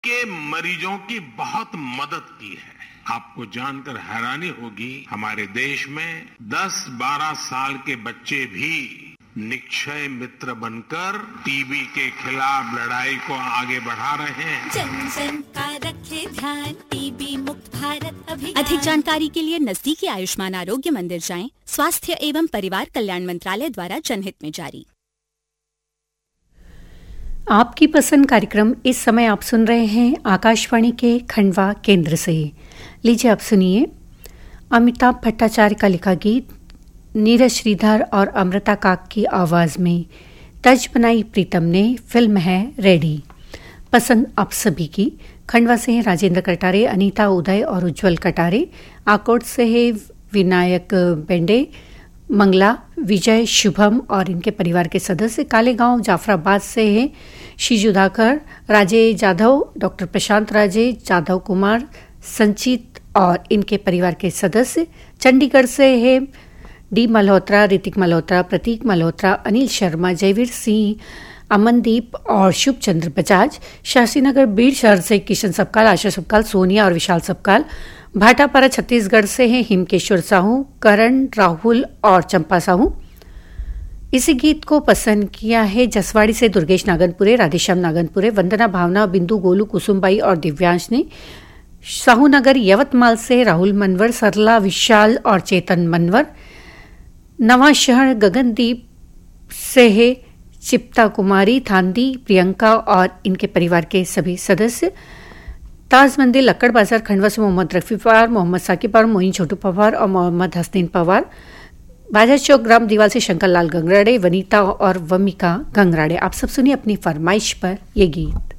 के मरीजों की बहुत मदद की है। आपको जानकर हैरानी होगी, हमारे देश में 10-12 साल के बच्चे भी निक्षय मित्र बनकर टीबी के खिलाफ लड़ाई को आगे बढ़ा रहे हैं। जन जन का रखे ध्यान, टीबी मुक्त भारत अभियान। अधिक जानकारी के लिए नजदीकी आयुष्मान आरोग्य मंदिर जाएं। स्वास्थ्य एवं परिवार कल्याण मंत्रालय द्वारा जनहित में जारी। आपकी पसंद कार्यक्रम इस समय आप सुन रहे हैं आकाशवाणी के खंडवा केंद्र से। लीजिए आप सुनिए अमिताभ भट्टाचार्य का लिखा गीत नीरज श्रीधर और अमृता काक की आवाज में। तर्ज बनाई प्रीतम ने, फिल्म है रेडी। पसंद आप सभी की। खंडवा से हैं राजेंद्र कटारे, अनीता उदय और उज्जवल कटारे। आकोट से है विनायक बेंडे, मंगला, विजय, शुभम और इनके परिवार के सदस्य। कालेगांव जाफराबाद से हैं शिजुधाकर, राजे जाधव, डॉक्टर प्रशांत राजे, जाधव कुमार, संचित और इनके परिवार के सदस्य। चंडीगढ़ से है डी मल्होत्रा, ऋतिक मल्होत्रा, प्रतीक मल्होत्रा, अनिल शर्मा, जयवीर सिंह, अमनदीप और शुभ चंद्र बजाज। शास्त्रीनगर बीड़ शहर से किशन सबकाल, आशा सबकाल, सोनिया और विशाल सबकाल। भाटापारा छत्तीसगढ़ से हैं हिमकेश्वर साहू, करण, राहुल और चंपा साहू। इसी गीत को पसंद किया है जसवाड़ी से दुर्गेश नागनपुरे, राधेश्याम नागनपुरे, वंदना, भावना, बिंदु, गोलू, कुसुमबाई और दिव्यांश ने। साहूनगर यवतमाल से राहुल मनवर, सरला, विशाल और चेतन मनवर। नवा शहर गगनदीप से है चिप्ता कुमारी, थांदी, प्रियंका और इनके परिवार के सभी सदस्य। ताज मंदिर लक्कड़ बाजार खंडवा से मोहम्मद रफी पवार, मोहम्मद साकिब और मोइन छोटू पवार और मोहम्मद हसनैन पवार। बाजार चौक ग्राम दीवाल से शंकर लाल गंगराड़े, वनीता और वमिका गंगराड़े। आप सब सुनिए अपनी फरमाइश पर ये गीत।